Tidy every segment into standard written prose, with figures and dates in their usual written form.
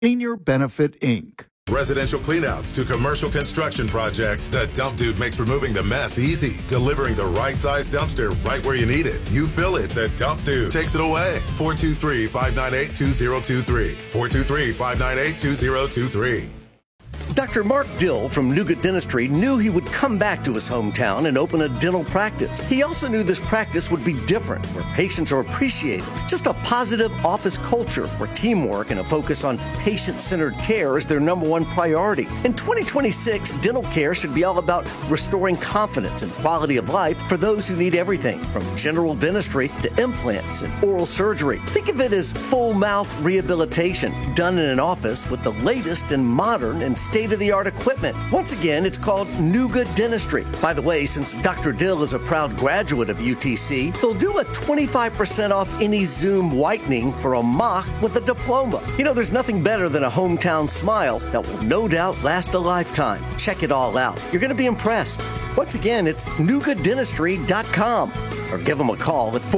Senior Benefit, Inc. Residential cleanouts to commercial construction projects, the Dump Dude makes removing the mess easy, delivering the right size dumpster right where you need it. You fill it, the Dump Dude takes it away. 423-598-2023. 423-598-2023. Dr. Mark Dill from Nougat Dentistry knew he would come back to his hometown and open a dental practice. He also knew this practice would be different, where patients are appreciated. Just a positive office culture where teamwork and a focus on patient-centered care is their number one priority. In 2026, dental care should be all about restoring confidence and quality of life for those who need everything from general dentistry to implants and oral surgery. Think of it as full mouth rehabilitation done in an office with the latest and modern and state-of-the-art equipment. Once again, it's called Nougat Dentistry. By the way, since Dr. Dill is a proud graduate of UTC, they'll do a 25% off any Zoom whitening for a mock with a diploma. You know, there's nothing better than a hometown smile that will no doubt last a lifetime. Check it all out. You're going to be impressed. Once again, it's nougatdentistry.com or give them a call at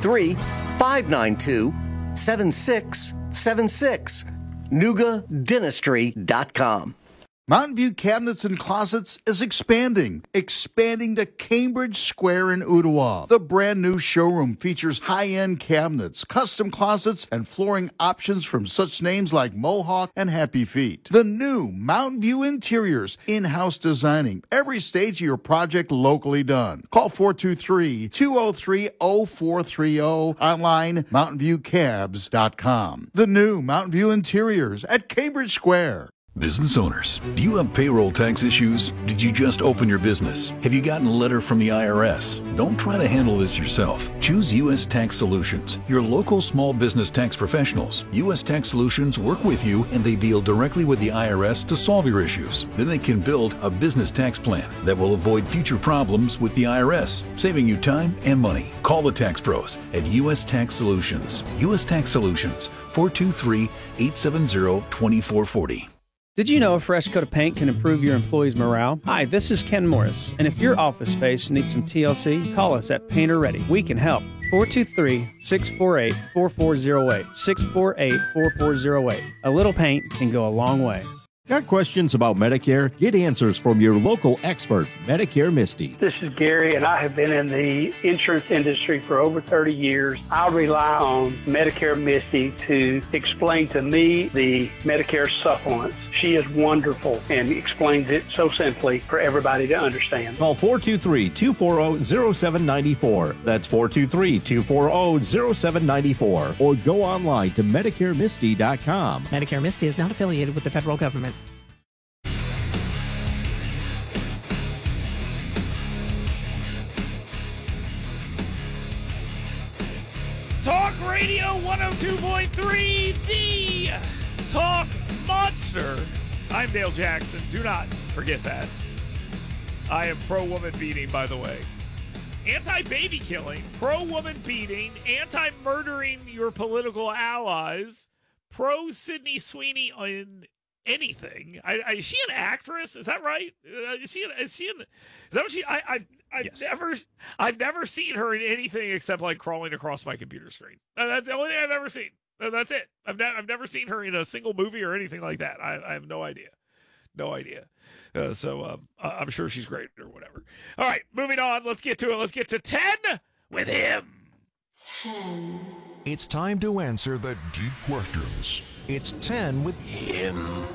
423-592-7676. nougatdentistry.com. Mountain View Cabinets and Closets is expanding to Cambridge Square in Ottawa. The brand new showroom features high-end cabinets, custom closets, and flooring options from such names like Mohawk and Happy Feet. The new Mountain View Interiors, in-house designing every stage of your project locally done. Call 423-203-0430, online mountainviewcabs.com. The new Mountain View Interiors at Cambridge Square. Business owners, do you have payroll tax issues? Did you just open your business? Have you gotten a letter from the IRS? Don't try to handle this yourself. Choose U.S. Tax Solutions, your local small business tax professionals. U.S. Tax Solutions work with you and they deal directly with the IRS to solve your issues. Then they can build a business tax plan that will avoid future problems with the IRS, saving you time and money. Call the tax pros at U.S. Tax Solutions. U.S. Tax Solutions, 423-870-2440. Did you know a fresh coat of paint can improve your employees' morale? Hi, this is Ken Morris, and if your office space needs some TLC, call us at Painter Ready. We can help. 423-648-4408. 648-4408. A little paint can go a long way. Got questions about Medicare? Get answers from your local expert, Medicare Misty. This is Gary, and I have been in the insurance industry for over 30 years. I rely on Medicare Misty to explain to me the Medicare supplements. She is wonderful and explains it so simply for everybody to understand. Call 423-240-0794. That's 423-240-0794. Or go online to MedicareMisty.com. Medicare Misty is not affiliated with the federal government. Talk Radio 102.3, the Talk Monster. I'm Dale Jackson. Do not forget that. I am pro-woman beating, by the way. Anti-baby killing, pro-woman beating, anti-murdering your political allies, pro-Sydney Sweeney in anything. Is she an actress? Is that right? Is that what she? Yes. I've never seen her in anything except like crawling across my computer screen. That's the only thing I've ever seen. That's it. I've never seen her in a single movie or anything like that. I have no idea. So I'm sure she's great or whatever. All right, moving on. Let's get to it. Let's get to 10 with him. 10. It's time to answer the deep questions. It's 10 with him.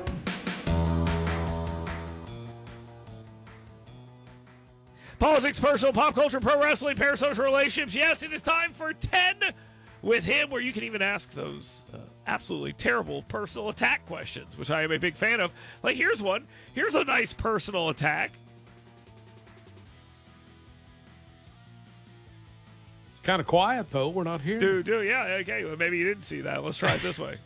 Politics, personal, pop culture, pro wrestling, parasocial relationships. Yes, it is time for 10 with him, where you can even ask those absolutely terrible personal attack questions, which I am a big fan of. Like, here's one. Here's a nice personal attack. It's kind of quiet, though. We're not here. Yeah, okay. Well, maybe you didn't see that. Let's try it this way.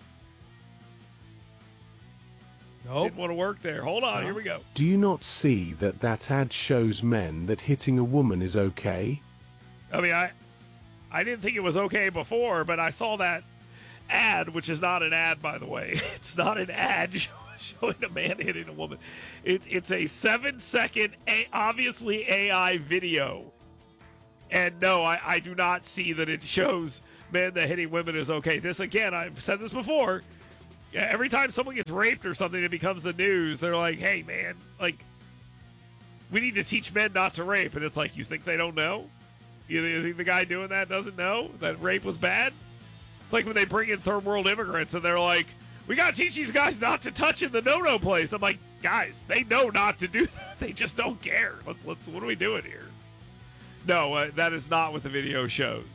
Nope. Didn't want to work there. Hold on. Here we go. Do you not see that ad shows men that hitting a woman is okay? I mean, I didn't think it was okay before, but I saw that ad, which is not an ad, by the way. It's not an ad showing a man hitting a woman. It's a 7-second, obviously AI video. And no, I do not see that it shows men that hitting women is okay. This, again, I've said this before, Yeah, every time someone gets raped or something, it becomes the news. They're like, hey, man, like, we need to teach men not to rape. And it's like, you think they don't know? You think the guy doing that doesn't know that rape was bad? It's like when they bring in third world immigrants and they're like, we got to teach these guys not to touch in the no-no place. I'm like, guys, they know not to do that. They just don't care. What are we doing here? No, that is not what the video shows.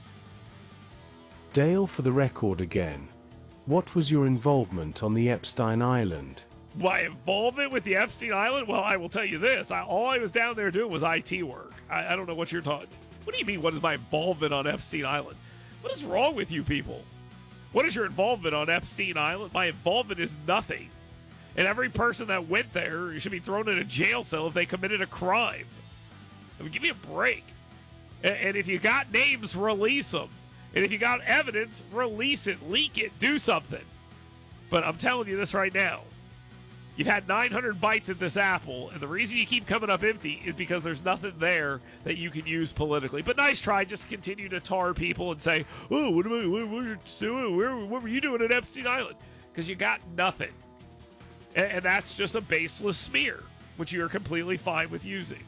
Dale, for the record again, what was your involvement on the Epstein Island? My involvement with the Epstein Island? Well, I will tell you this. All I was down there doing was IT work. I don't know what you're talking. What do you mean, what is my involvement on Epstein Island? What is wrong with you people? What is your involvement on Epstein Island? My involvement is nothing. And every person that went there should be thrown in a jail cell if they committed a crime. I mean, give me a break. And if you got names, release them. And if you got evidence, release it, leak it, do something. But I'm telling you this right now. You've had 900 bites at this apple, and the reason you keep coming up empty is because there's nothing there that you can use politically. But nice try. Just continue to tar people and say, oh, what were you doing? What were you doing at Epstein Island? Because you got nothing. And that's just a baseless smear, which you're completely fine with using.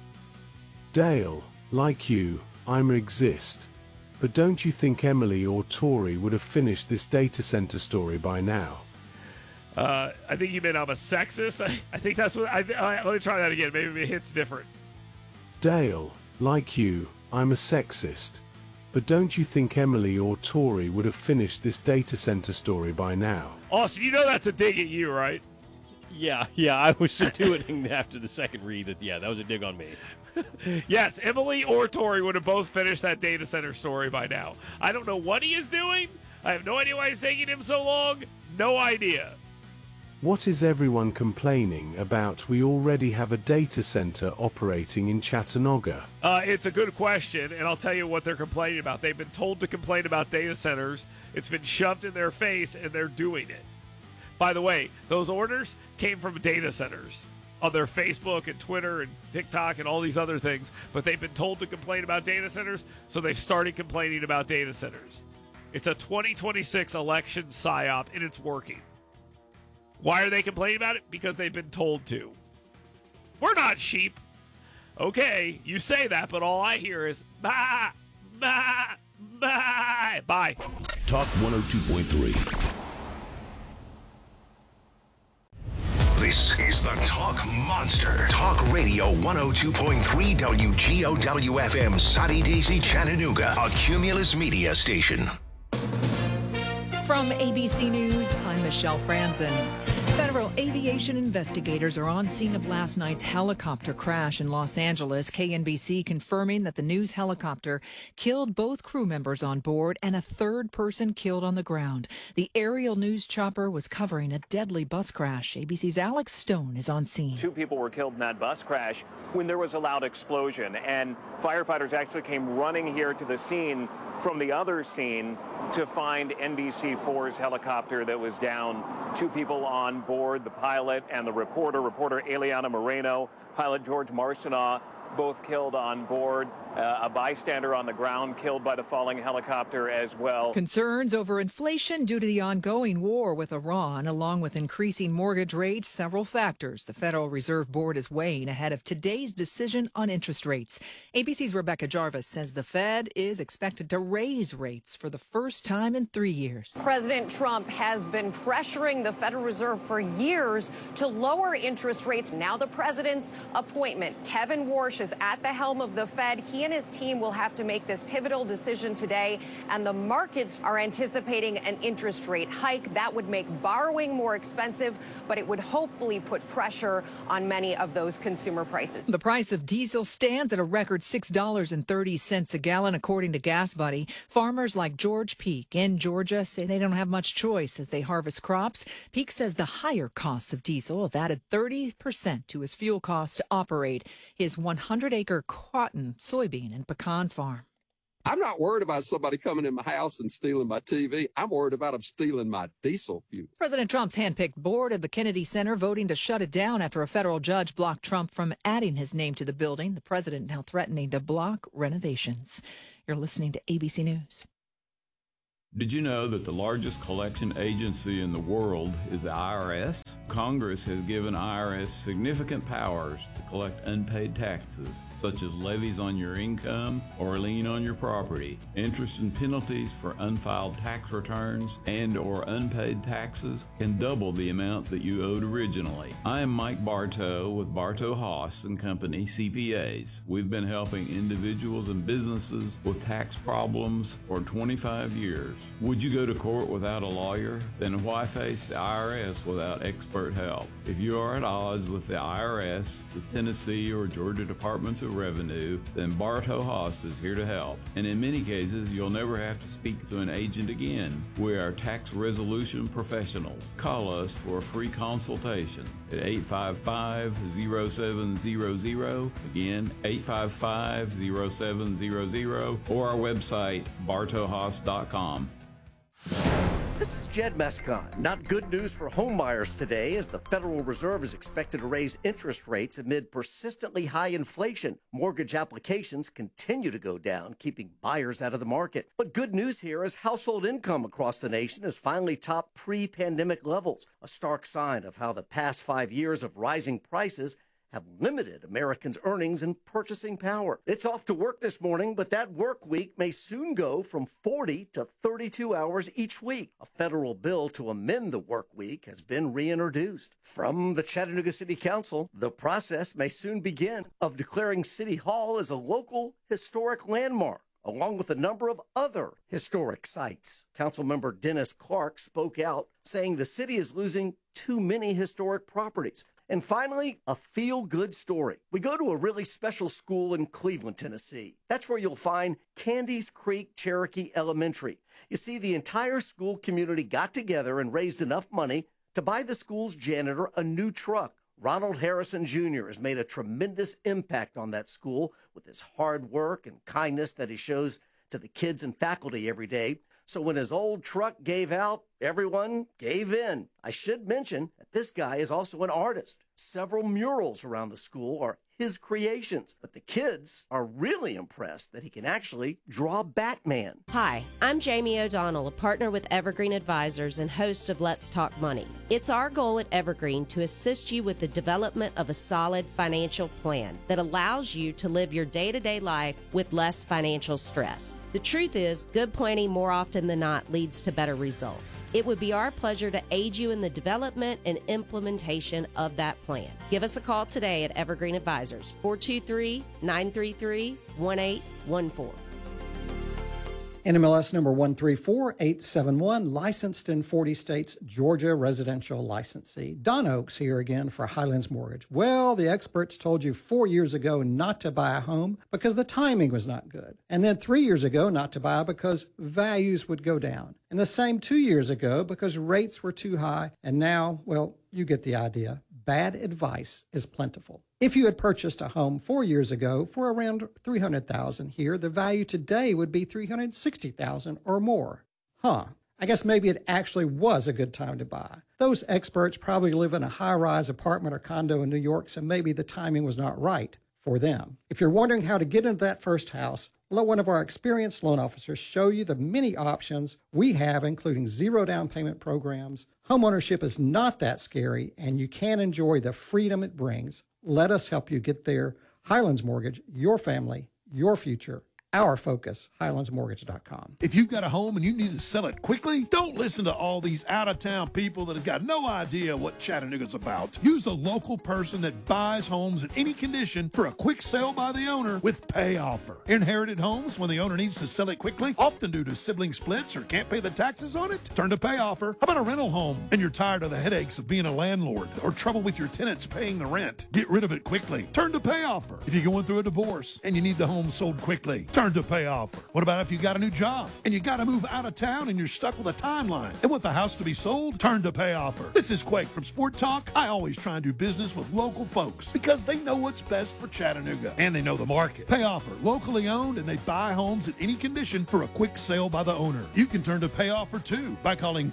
Dale, like you, I'm exist. But don't you think Emily or Tori would have finished this data center story by now? I think you meant I'm a sexist. I think that's what. Let me try that again. Maybe it hits different. Dale, like you, I'm a sexist. But don't you think Emily or Tori would have finished this data center story by now? Austin, you know that's a dig at you, right? Yeah, I was intuiting after the second read that, that was a dig on me. Yes, Emily or Tori would have both finished that data center story by now. I don't know what he is doing. I have no idea why it's taking him so long. No idea. What is everyone complaining about? We already have a data center operating in Chattanooga. It's a good question, and I'll tell you what they're complaining about. They've been told to complain about data centers. It's been shoved in their face, and they're doing it. By the way, those orders came from data centers on their Facebook and Twitter and TikTok and all these other things, but they've been told to complain about data centers, so they've started complaining about data centers. It's a 2026 election psyop, and it's working. Why are they complaining about it? Because they've been told to. We're not sheep. Okay, you say that, but all I hear is, bah, bah, bah. Bye. Talk 102.3. This is the Talk Monster. Talk Radio 102.3 WGOW FM, Soddy Daisy, Chattanooga, a Cumulus Media station. From ABC News, I'm Michelle Franzen. Federal aviation investigators are on scene of last night's helicopter crash in Los Angeles. KNBC confirming that the news helicopter killed both crew members on board and a third person killed on the ground. The aerial news chopper was covering a deadly bus crash. ABC's Alex Stone is on scene. 2 people were killed in that bus crash when there was a loud explosion, and firefighters actually came running here to the scene from the other scene to find NBC4's helicopter that was down. 2 people on board, the pilot and the reporter Eliana Moreno, pilot George Marcineau, both killed on board. A bystander on the ground killed by the falling helicopter as well. Concerns over inflation due to the ongoing war with Iran, along with increasing mortgage rates, several factors the Federal Reserve Board is weighing ahead of today's decision on interest rates. ABC's Rebecca Jarvis says the Fed is expected to raise rates for the first time in 3 years. President Trump has been pressuring the Federal Reserve for years to lower interest rates. Now the president's appointment, Kevin Warsh, is at the helm of the Fed. He and his team will have to make this pivotal decision today, and the markets are anticipating an interest rate hike. That would make borrowing more expensive, but it would hopefully put pressure on many of those consumer prices. The price of diesel stands at a record $6.30 a gallon, according to Gas Buddy. Farmers like George Peak in Georgia say they don't have much choice as they harvest crops. Peak says the higher costs of diesel have added 30% to his fuel costs to operate his 100-acre cotton, soybean, and pecan farm. I'm not worried about somebody coming in my house and stealing my TV. I'm worried about them stealing my diesel fuel. President Trump's handpicked board of the Kennedy Center voting to shut it down after a federal judge blocked Trump from adding his name to the building. The president now threatening to block renovations. You're listening to ABC News. Did you know that the largest collection agency in the world is the IRS? Congress has given IRS significant powers to collect unpaid taxes, such as levies on your income or a lien on your property, interest and penalties for unfiled tax returns and or unpaid taxes can double the amount that you owed originally. I am Mike Bartow with Bartow Haas and Company CPAs. We've been helping individuals and businesses with tax problems for 25 years. Would you go to court without a lawyer? Then why face the IRS without expert help? If you are at odds with the IRS, the Tennessee or Georgia Departments of Revenue, then Bartow Haas is here to help. And in many cases, you'll never have to speak to an agent again. We are tax resolution professionals. Call us for a free consultation at 855-0700. Again, 855-0700, or our website, bartowhaas.com. This is Jed Mescon. Not good news for home buyers today, as the Federal Reserve is expected to raise interest rates amid persistently high inflation. Mortgage applications continue to go down, keeping buyers out of the market. But good news here is household income across the nation has finally topped pre-pandemic levels, a stark sign of how the past 5 years of rising prices have limited Americans' earnings and purchasing power. It's off to work this morning, but that work week may soon go from 40 to 32 hours each week. A federal bill to amend the work week has been reintroduced. From the Chattanooga City Council, the process may soon begin of declaring City Hall as a local historic landmark, along with a number of other historic sites. Councilmember Dennis Clark spoke out, saying the city is losing too many historic properties. And finally, a feel-good story. We go to a really special school in Cleveland, Tennessee. That's where you'll find Candies Creek Cherokee Elementary. You see, the entire school community got together and raised enough money to buy the school's janitor a new truck. Ronald Harrison Jr. has made a tremendous impact on that school with his hard work and kindness that he shows to the kids and faculty every day. So when his old truck gave out, everyone gave in. I should mention that this guy is also an artist. Several murals around the school are his creations, but the kids are really impressed that he can actually draw Batman. Hi, I'm Jamie O'Donnell, a partner with Evergreen Advisors and host of Let's Talk Money. It's our goal at Evergreen to assist you with the development of a solid financial plan that allows you to live your day-to-day life with less financial stress. The truth is, good planning more often than not leads to better results. It would be our pleasure to aid you in the development and implementation of that plan. Give us a call today at Evergreen Advisors, 423-933-1814. NMLS number 134871, licensed in 40 states, Georgia residential licensee. Don Oaks here again for Highlands Mortgage. Well, the experts told you 4 years ago not to buy a home because the timing was not good. And then 3 years ago not to buy because values would go down. And the same 2 years ago because rates were too high. And now, well, you get the idea. Bad advice is plentiful. If you had purchased a home 4 years ago for around $300,000 here, the value today would be $360,000 or more. I guess maybe it actually was a good time to buy. Those experts probably live in a high-rise apartment or condo in New York, so maybe the timing was not right for them. If you're wondering how to get into that first house, let one of our experienced loan officers show you the many options we have, including zero down payment programs. Homeownership is not that scary, and you can enjoy the freedom it brings. Let us help you get there. Highlands Mortgage, your family, your future. Our focus, highlandsmortgage.com. If you've got a home and you need to sell it quickly, don't listen to all these out-of-town people that have got no idea what Chattanooga's about. Use a local person that buys homes in any condition for a quick sale by the owner with Pay Offer. Inherited homes, when the owner needs to sell it quickly, often due to sibling splits or can't pay the taxes on it, turn to Pay Offer. How about a rental home and you're tired of the headaches of being a landlord or trouble with your tenants paying the rent? Get rid of it quickly. Turn to Pay Offer. If you're going through a divorce and you need the home sold quickly, turn to Pay Offer. What about if you got a new job and you got to move out of town and you're stuck with a timeline and want the house to be sold? Turn to Pay Offer. This is Quake from Sport Talk. I always try and do business with local folks because they know what's best for Chattanooga and they know the market. Pay Offer, locally owned, and they buy homes in any condition for a quick sale by the owner. You can turn to Pay Offer too by calling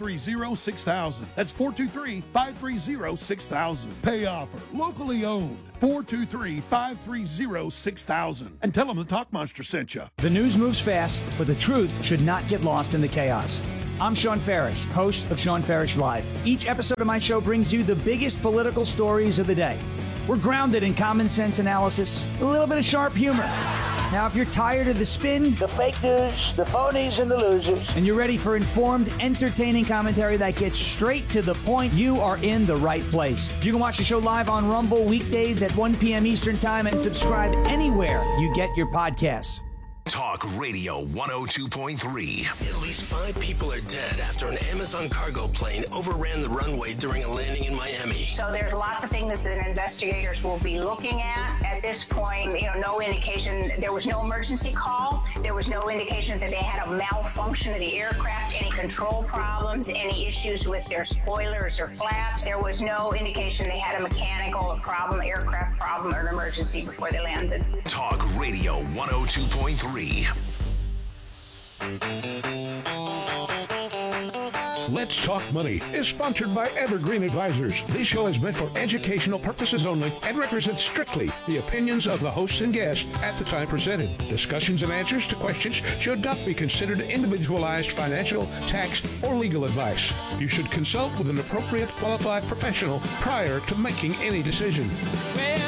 423-530-6000. That's 423-530-6000. Pay Offer, locally owned. 423-530-6000 and tell them the Talk Monster sent you. The news moves fast, but the truth should not get lost in the chaos. I'm Sean Farish, host of Sean Farish Live. Each episode of my show brings you the biggest political stories of the day. We're grounded in common sense analysis, a little bit of sharp humor. Now, if you're tired of the spin, the fake news, the phonies, and the losers, and you're ready for informed, entertaining commentary that gets straight to the point, you are in the right place. You can watch the show live on Rumble weekdays at 1 p.m. Eastern Time and subscribe anywhere you get your podcasts. Talk Radio 102.3. At least 5 people are dead after an Amazon cargo plane overran the runway during a landing in Miami. So there's lots of things that investigators will be looking at. At this point, no indication. There was no emergency call. There was no indication that they had a malfunction of the aircraft, any control problems, any issues with their spoilers or flaps. There was no indication they had a mechanical problem, aircraft problem, or an emergency before they landed. Talk Radio 102.3. Let's Talk Money is sponsored by Evergreen Advisors. This show is meant for educational purposes only and represents strictly the opinions of the hosts and guests at the time presented. Discussions and answers to questions should not be considered individualized financial, tax, or legal advice. You should consult with an appropriate qualified professional prior to making any decision.